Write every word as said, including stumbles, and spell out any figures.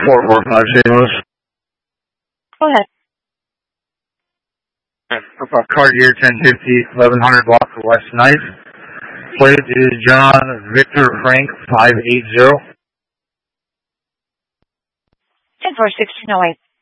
four four five Saint Louis. Go ahead. About car year ten fifty, eleven hundred block of West Knife. Plate is John Victor Frank five eight zero. ten four sixteen oh eight.